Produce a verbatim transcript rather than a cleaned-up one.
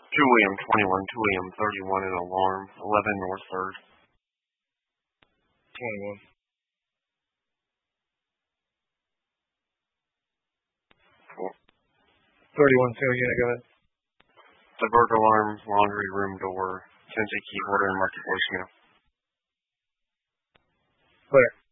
two William twenty-one, two William thirty-one, an alarm, eleven North third. twenty-one. thirty-one, single unit, go ahead. Divert alarm, laundry room door, Tennessee key holder, and market voicemail. Clear.